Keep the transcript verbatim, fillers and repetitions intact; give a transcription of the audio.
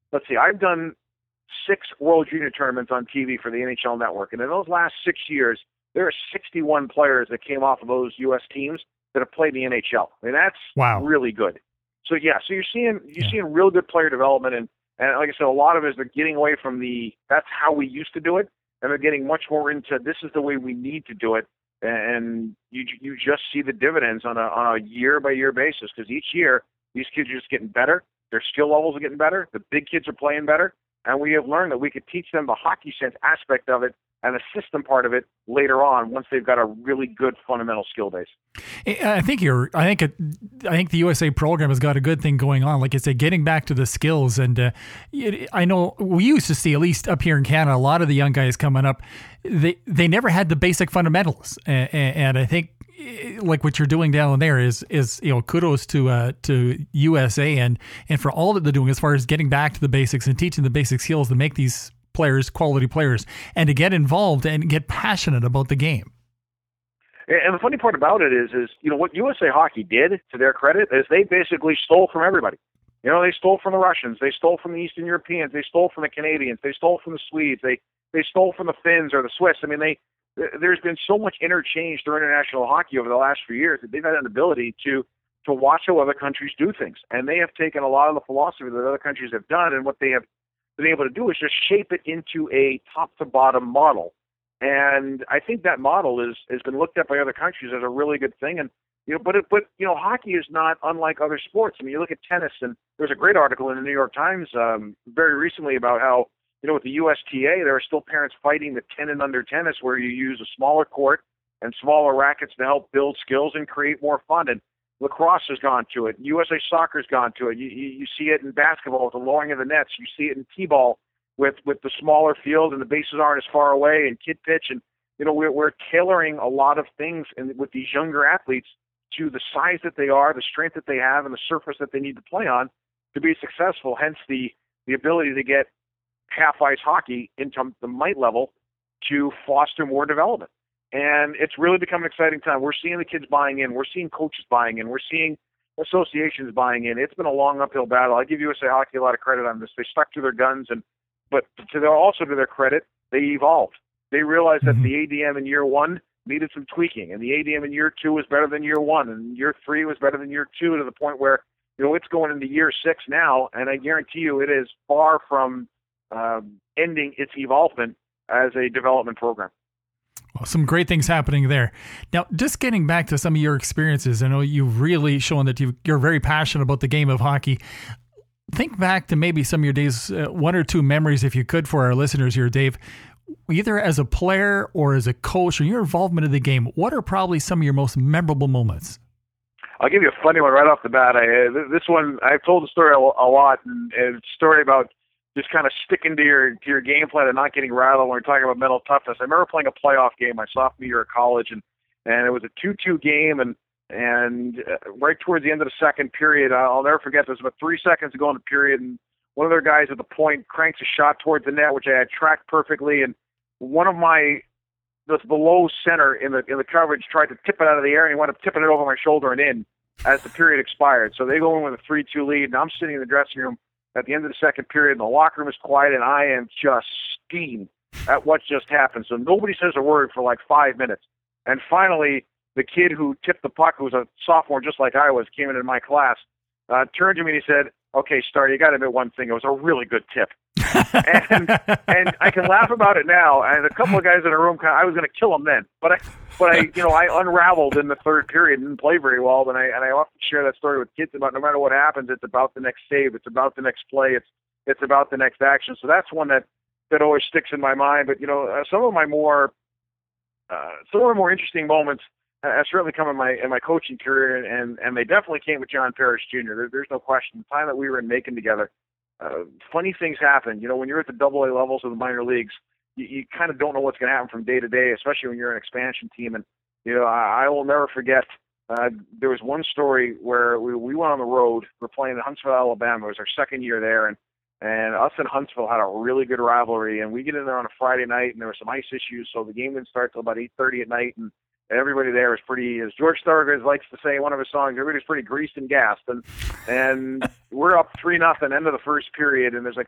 let's see, I've done six World Junior tournaments on T V for the N H L Network, and in those last six years, there are sixty-one players that came off of those U S teams that have played in the N H L. I mean, that's wow. really good. So yeah, so you're seeing you're yeah. seeing real good player development, and and like I said, a lot of it is they're getting away from the that's how we used to do it, and they're getting much more into this is the way we need to do it, and you you just see the dividends on a on a year by year basis, because each year these kids are just getting better, their skill levels are getting better, the big kids are playing better, and we have learned that we could teach them the hockey sense aspect of it and the system part of it later on once they've got a really good fundamental skill base. I think you're. I think. It, I think the U S A program has got a good thing going on. Like I said, getting back to the skills, and uh, it, I know we used to see, at least up here in Canada, a lot of the young guys coming up, they they never had the basic fundamentals, and, and I think like what you're doing down there is is you know kudos to uh, to U S A and and for all that they're doing as far as getting back to the basics and teaching the basic skills to make these players quality players and to get involved and get passionate about the game. And the funny part about it is, is you know, what U S A Hockey did, to their credit, is they basically stole from everybody. You know, they stole from the Russians, they stole from the Eastern Europeans, they stole from the Canadians, they stole from the Swedes, they they stole from the Finns or the Swiss. I mean, they there's been so much interchange through international hockey over the last few years that they've had an ability to to watch how other countries do things, and they have taken a lot of the philosophy that other countries have done, and what they have been able to do is just shape it into a top to bottom model. And I think that model is has been looked at by other countries as a really good thing. And you know, but it, but you know, hockey is not unlike other sports. I mean, you look at tennis, and there's a great article in the New York Times um, very recently about how you know with the U S T A there are still parents fighting the ten and under tennis, where you use a smaller court and smaller rackets to help build skills and create more fun. And lacrosse has gone to it. U S A Soccer has gone to it. You, you, you see it in basketball with the lowering of the nets. You see it in t-ball with with the smaller field and the bases aren't as far away, and kid pitch. And you know we're we're tailoring a lot of things in, with these younger athletes to the size that they are, the strength that they have, and the surface that they need to play on to be successful. Hence the the ability to get half ice hockey into the mite level to foster more development. And it's really become an exciting time. We're seeing the kids buying in. We're seeing coaches buying in. We're seeing associations buying in. It's been a long uphill battle. I give U S A Hockey a lot of credit on this. They stuck to their guns, and but to their, also to their credit, they evolved. They realized that the A D M in year one needed some tweaking, and the A D M in year two was better than year one, and year three was better than year two, to the point where you know it's going into year six now, and I guarantee you it is far from um, ending its evolvement as a development program. Well, some great things happening there. Now, just getting back to some of your experiences, I know you've really shown that you you're very passionate about the game of hockey. Think back to maybe some of your days, uh, one or two memories, if you could, for our listeners here, Dave, either as a player or as a coach or your involvement in the game. What are probably some of your most memorable moments? I'll give you a funny one right off the bat. I, uh, this one, I've told the story a, a lot, and, and it's a story about just kind of sticking to your to your game plan and not getting rattled when we're talking about mental toughness. I remember playing a playoff game my sophomore year of college, and, and it was a two two game, and And uh, right towards the end of the second period, I'll never forget, there's about three seconds to go in the period, and one of their guys at the point cranks a shot towards the net, which I had tracked perfectly, and one of my, the below center in the in the coverage tried to tip it out of the air, and he wound up tipping it over my shoulder and in as the period expired. So they go in with a three two lead, and I'm sitting in the dressing room at the end of the second period, and the locker room is quiet, and I am just steamed at what just happened. So nobody says a word for like five minutes. And finally, the kid who tipped the puck, who was a sophomore just like I was, came into my class, uh, turned to me and he said, "Okay, Star, you got to admit one thing. It was a really good tip." and and I can laugh about it now. And a couple of guys in the room, I was going to kill him then, but I, but I, you know, I unraveled in the third period and didn't play very well. And I and I often share that story with kids about no matter what happens, it's about the next save, it's about the next play, it's it's about the next action. So that's one that that always sticks in my mind. But you know, uh, some of my more uh, some of my more interesting moments have certainly come in my in my coaching career, and and they definitely came with John Parrish Junior There, there's no question. The time that we were in Macon together, uh, funny things happen. You know, when you're at the double A levels of the minor leagues, you, you kind of don't know what's going to happen from day to day, especially when you're an expansion team. And you know, I, I will never forget. Uh, there was one story where we we went on the road. We're playing in Huntsville, Alabama. It was our second year there, and and us and Huntsville had a really good rivalry. And we get in there on a Friday night, and there were some ice issues, so the game didn't start till about eight thirty at night, and everybody there is pretty, as George Thorogood likes to say in one of his songs, everybody's pretty greased and gassed. And and we're up three nothing end of the first period, and there's like